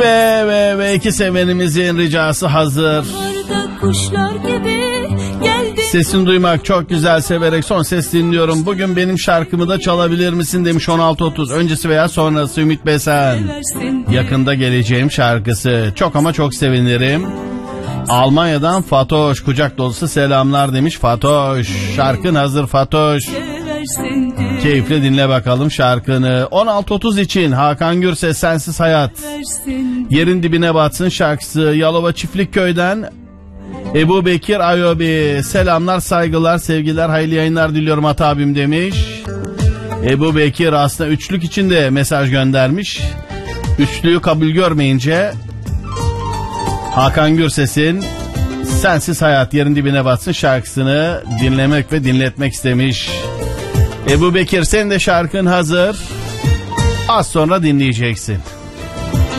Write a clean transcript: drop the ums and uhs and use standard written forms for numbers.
Ve iki sevenimizin ricası hazır. Kuşlar gibi Sesini duymak çok güzel, severek son ses dinliyorum. Bugün benim şarkımı da çalabilir misin demiş 16.30. Öncesi veya sonrası Ümit Besen. Yakında geleceğim şarkısı. Çok ama çok sevinirim. Almanya'dan Fatoş, kucak dolusu selamlar demiş Fatoş. Şarkın hazır Fatoş. Keyifle dinle bakalım şarkını. 16.30 için Hakan Gürses, Sensiz Hayat. Yerin dibine batsın şarkısı. Yalova Çiftlikköy'den Ebu Bekir Ayobi, selamlar, saygılar, sevgiler, hayırlı yayınlar diliyorum Ata abim demiş. Ebu Bekir aslında üçlük için de mesaj göndermiş. Üçlüyü kabul görmeyince Hakan Gürses'in Sensiz Hayat, Yerin Dibine Batsın şarkısını dinlemek ve dinletmek istemiş. Ebu Bekir, senin de şarkın hazır. Az sonra dinleyeceksin.